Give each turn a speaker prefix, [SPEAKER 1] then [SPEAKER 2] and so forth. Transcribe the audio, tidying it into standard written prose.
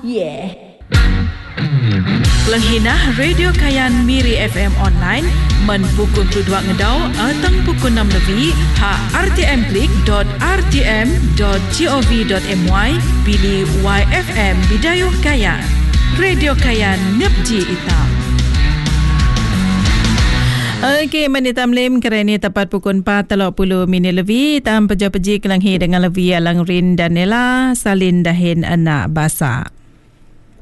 [SPEAKER 1] Yeah.
[SPEAKER 2] Penghinah Radio Kayan Miri FM online menpukul 22 ngedau atang pukul 6 lebih ha rtmklik.rtm.gov.my pilih YFM Bidayuh Kayan. Radio Kayan ngepji ita. Okey, menit tamlim kerana tepat pukul 4:30 lebih tam peja-peji kelanghi dengan lebih alang rin dan nela salin dahin anak basa.